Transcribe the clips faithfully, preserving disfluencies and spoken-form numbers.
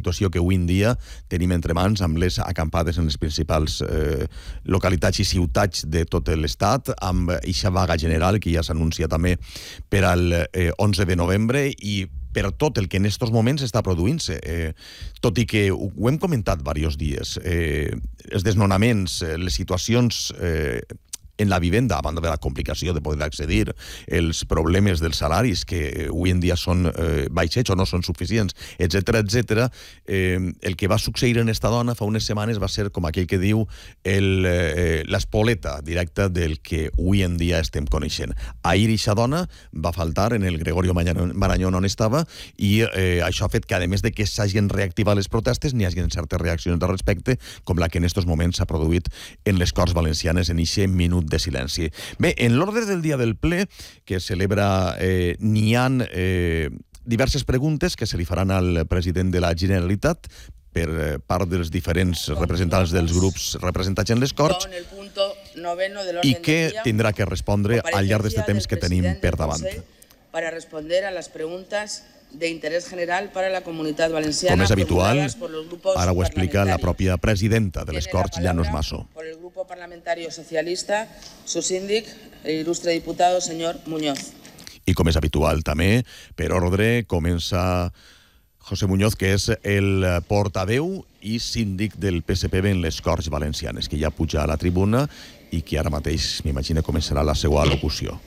situació que avui en dia tenim entre mans amb les acampades en les principals eh, localitats i ciutats de tot l'estat, amb eixa vaga general que ja s'anuncia també per al eh, onze de novembre i per tot el que en aquests moments està produint-se. Eh, tot i que ho, ho hem comentat diversos dies, eh, els desnonaments, eh, les situacions eh, en la vivenda, a banda de la complicació de poder accedir, els problemes dels salaris que avui en dia són eh, baixets o no són suficients, etcètera, etcètera, eh, el que va succeir en esta dona fa unes setmanes va ser com aquell que diu el, eh, l'espoleta directa del que avui en dia estem coneixent. Ahir eixa dona va faltar en el Gregorio Marañón on estava i eh, això ha fet que, a més de que s'hagin reactivat les protestes, n'hi hagin certes reaccions de respecte, com la que en aquests moments s'ha produït en les Corts Valencianes en eixe minut de silenci. Bé, en l'ordre del dia del ple, que celebra, eh, n'hi ha eh, diverses preguntes que se li faran al president de la Generalitat per eh, part dels diferents representants dels grups representats en les Corts i que tindrà que respondre al llarg d'aquest temps que tenim per davant. Para responder a las preguntas de interés general para la comunidad valenciana. Com és habitual, ara ho explica la pròpia presidenta de les Corts, Llanos Maso. Por el Grupo Parlamentario Socialista, su síndic, el ilustre diputado, señor Muñoz. I com és habitual també, per ordre, comença José Muñoz, que és el portaveu i síndic del P S P B en les Corts Valencianes, que ja puja a la tribuna i que ara mateix, m'imagino, començarà la seva locució.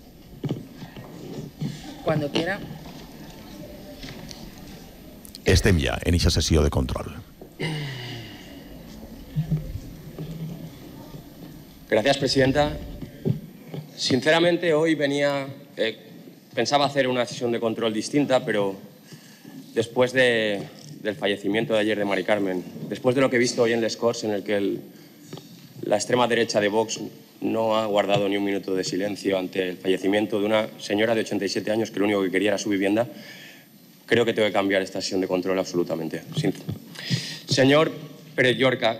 Cuando quiera. Estem ja en aquesta sessió de control. Gracias, presidenta. Sinceramente, hoy venía, eh, pensaba hacer una sesión de control distinta, pero después de, del fallecimiento de ayer de Mari Carmen, después de lo que he visto hoy en Les Corts, en el que el, la extrema derecha de Vox no ha guardado ni un minuto de silencio ante el fallecimiento de una señora de ochenta y siete años que lo único que quería era su vivienda, creo que tengo que cambiar esta sesión de control absolutamente. Señor Pérez Llorca,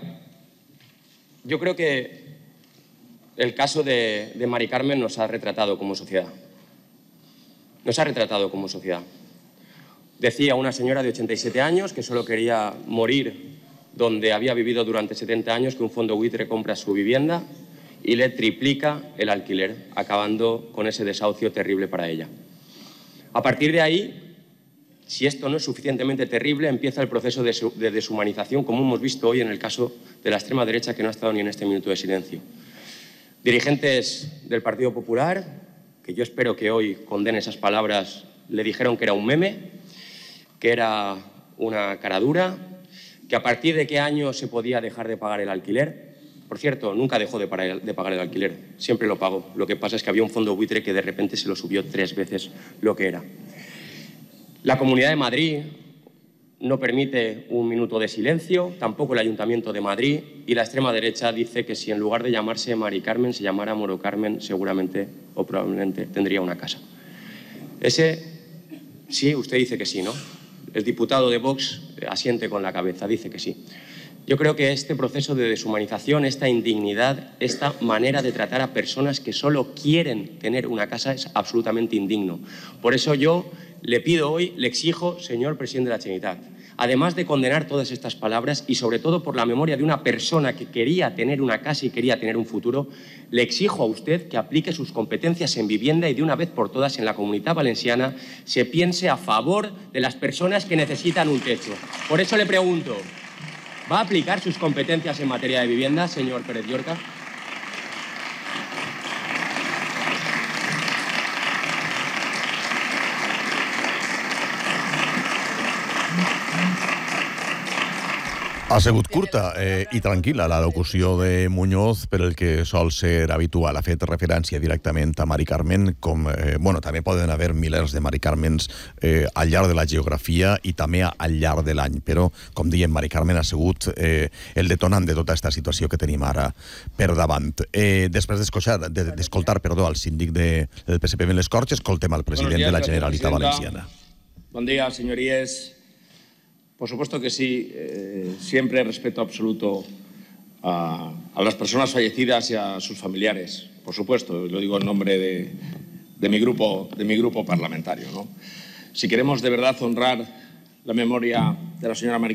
yo creo que el caso de, de Mari Carmen nos ha retratado como sociedad. Nos ha retratado como sociedad. Decía una señora de ochenta y siete años que solo quería morir donde había vivido durante setenta años, que un fondo buitre compra su vivienda y le triplica el alquiler, acabando con ese desahucio terrible para ella. A partir de ahí, si esto no es suficientemente terrible, empieza el proceso de, de deshumanización, como hemos visto hoy en el caso de la extrema derecha, que no ha estado ni en este minuto de silencio. Dirigentes del Partido Popular, que yo espero que hoy condenen esas palabras, le dijeron que era un meme, que era una caradura, que a partir de qué año se podía dejar de pagar el alquiler. Por cierto, nunca dejó de pagar el alquiler, siempre lo pagó. Lo que pasa es que había un fondo buitre que de repente se lo subió tres veces lo que era. La Comunidad de Madrid no permite un minuto de silencio, tampoco el Ayuntamiento de Madrid, y la extrema derecha dice que si en lugar de llamarse Mari Carmen se llamara Moro Carmen, seguramente o probablemente tendría una casa. Ese, sí, usted dice que sí, ¿no? El diputado de Vox asiente con la cabeza, dice que sí. Yo creo que este proceso de deshumanización, esta indignidad, esta manera de tratar a personas que solo quieren tener una casa es absolutamente indigno. Por eso yo le pido hoy, le exijo, señor presidente de la Generalitat, además de condenar todas estas palabras y sobre todo por la memoria de una persona que quería tener una casa y quería tener un futuro, le exijo a usted que aplique sus competencias en vivienda y de una vez por todas en la Comunidad Valenciana se piense a favor de las personas que necesitan un techo. Por eso le pregunto, ¿va a aplicar sus competencias en materia de vivienda, señor Pérez Llorca? Ha sigut curta eh, i tranquil·la la locució de Muñoz per el que sol ser habitual. Ha fet referència directament a Mari Carmen, com eh, bueno, també poden haver milers de Mari Carmens eh, al llarg de la geografia i també al llarg de l'any, però, com diem, Mari Carmen ha sigut eh, el detonant de tota aquesta situació que tenim ara per davant. Eh, després d'escoltar, de, d'escoltar perdó, al síndic de, del P S P B en les Corts, escoltem al president días, de la Generalitat Valenciana. Bon dia, señorías. Por supuesto que sí, eh, siempre respeto absoluto a, a las personas fallecidas y a sus familiares, por supuesto, lo digo en nombre de, de, mi, grupo, de mi grupo parlamentario, ¿no? Si queremos de verdad honrar la memoria de la señora Mari